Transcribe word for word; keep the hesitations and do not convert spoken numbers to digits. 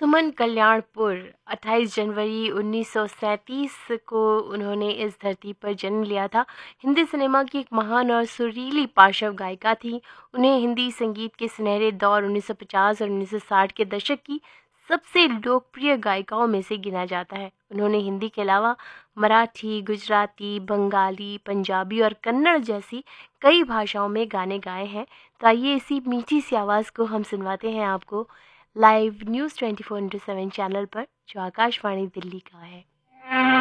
सुमन कल्याणपुर अट्ठाईस जनवरी उन्नीस सौ सैंतीस को उन्होंने इस धरती पर जन्म लिया था। हिंदी सिनेमा की एक महान और सुरीली पार्श्व गायिका थी। उन्हें हिंदी संगीत के सुनहरे दौर उन्नीस सौ पचास और उन्नीस सौ साठ के दशक की सबसे लोकप्रिय गायिकाओं में से गिना जाता है। उन्होंने हिंदी के अलावा मराठी, गुजराती, बंगाली, पंजाबी और कन्नड़ जैसी कई भाषाओं में गाने गाए हैं। तो आइए इसी मीठी सी आवाज़ को हम सुनवाते हैं आपको live news twenty four into seven channel पर, जो आकाशवाणी दिल्ली का है।